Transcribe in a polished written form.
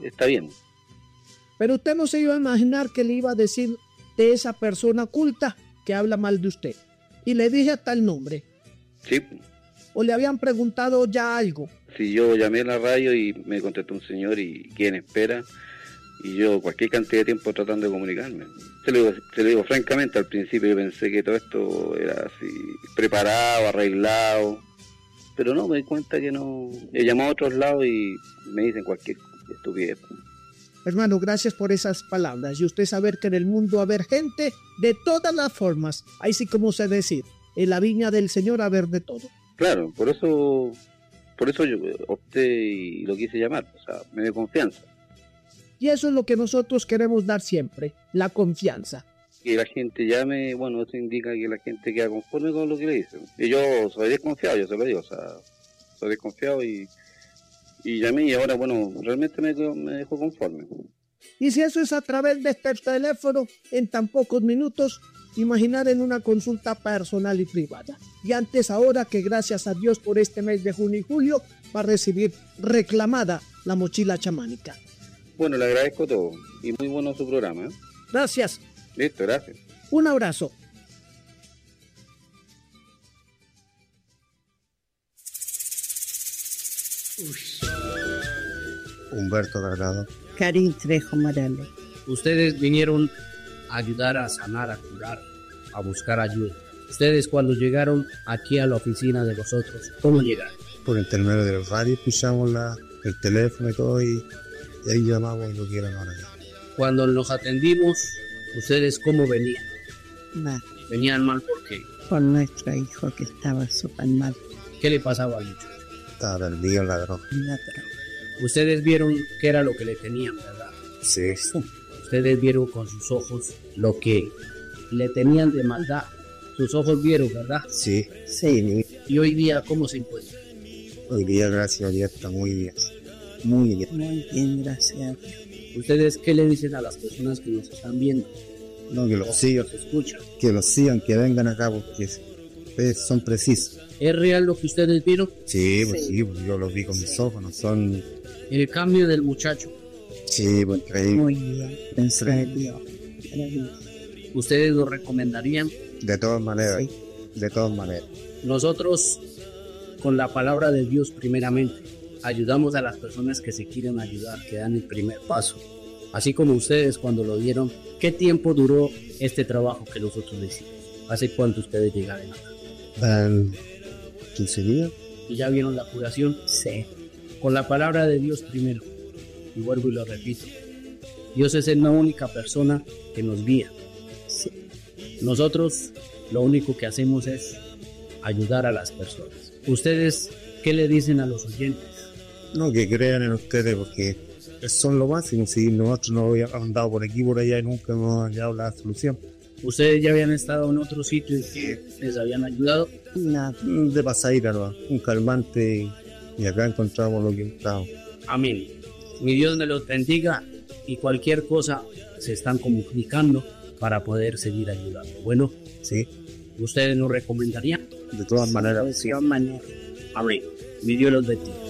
está bien. Pero usted no se iba a imaginar que le iba a decir de esa persona culta que habla mal de usted. Y le dije hasta el nombre. Sí. ¿O le habían preguntado ya algo? Sí, yo llamé a la radio y me contestó un señor y quién espera. Y yo cualquier cantidad de tiempo tratando de comunicarme. Se lo digo francamente, al principio yo pensé que todo esto era así, preparado, arreglado. Pero no, me di cuenta que no. He llamado a otros lados y me dicen cualquier estupidez. Hermano, gracias por esas palabras. Y usted saber que en el mundo va a haber gente de todas las formas. Ahí sí como sé decir, en la viña del Señor va a haber de todo. Claro, por eso yo opté y lo quise llamar, o sea, me dio confianza. Y eso es lo que nosotros queremos dar siempre, la confianza. Que la gente llame, bueno, eso indica que la gente queda conforme con lo que le dicen. Y yo soy desconfiado, yo se lo digo, o sea, soy desconfiado y llamé y ahora, bueno, realmente me dejó conforme. Y si eso es a través de este teléfono, en tan pocos minutos, imaginar en una consulta personal y privada. Y antes ahora que gracias a Dios por este mes de junio y julio va a recibir reclamada la mochila chamánica. Bueno, le agradezco todo y muy bueno su programa. Gracias. Listo, gracias. Un abrazo. Humberto Delgado. Karin Trejo Morales. Ustedes vinieron a ayudar a sanar, a curar, a buscar ayuda. Ustedes cuando llegaron aquí a la oficina de nosotros, ¿cómo llegaron? Por intermedio del radio escuchamos el teléfono y todo y ahí llamamos y lo quieren ahora ya. Cuando nos atendimos, ¿ustedes cómo venían? Mal. ¿Venían mal por qué? Por nuestro hijo que estaba súper mal. ¿Qué le pasaba al muchacho? Estaba perdido en la droga. Ustedes vieron qué era lo que le tenían, ¿verdad? Sí. Ustedes vieron con sus ojos lo que le tenían de maldad. Sus ojos vieron, ¿verdad? Sí. Sí. ¿Y hoy día cómo se encuentra? Hoy día, gracias a Dios, está muy bien. Muy bien. Muy bien, gracias a Dios. ¿Ustedes qué le dicen a las personas que nos están viendo? No, que los sigan. Se escuchan. Que los sigan, que vengan acá porque son precisos. ¿Es real lo que ustedes vieron? Sí, pues sí, pues yo los vi con mis ojos, no son... El cambio del muchacho. Sí, pues increíble. Muy bien, pensé en Dios. ¿Ustedes lo recomendarían? De todas maneras, Sí. de todas maneras. Nosotros, con la palabra de Dios primeramente, ayudamos a las personas que se quieren ayudar, que dan el primer paso. Así como ustedes cuando lo dieron, ¿qué tiempo duró este trabajo que nosotros le hicimos? ¿Hace cuánto ustedes llegaron acá? 15 días. ¿Y ya vieron la curación? Sí. Con la palabra de Dios primero. Y vuelvo y lo repito. Dios es la única persona que nos guía. Sí. Nosotros lo único que hacemos es ayudar a las personas. ¿Ustedes qué le dicen a los oyentes? No, que crean en ustedes porque son lo máximo. Si nosotros no habíamos andado por aquí por allá y nunca hemos hallado la solución. ¿Ustedes ya habían estado en otro sitio y que les habían ayudado? Nada. De pasadita, ¿no? Un calmante y acá encontramos lo que buscamos. Amén. Mi Dios me los bendiga y cualquier cosa se están comunicando para poder seguir ayudando. Bueno, Sí, ¿ustedes nos recomendarían? de todas maneras. De todas maneras. Amén. Mi Dios los bendiga.